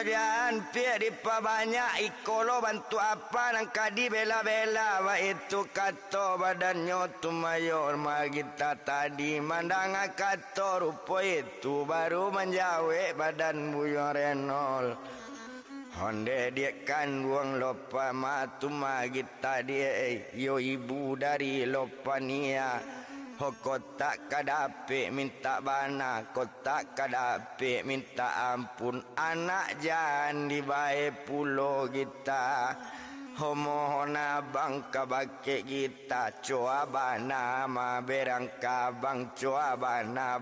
jangan pia di banyak ikolo bantu apa nang kadi bela-bela wa itu kato badannya tu mayor magita tadi mandang kato rupo itu baru menjawe badan buyo renol honde dia kan buang lopa matu magita dia yo ibu dari lopa nia kotak kadape minta bana kotak kadape minta ampun anak jangan dibae pulo kita homohona bang kabake kita coa bana ma berang kabang coa bana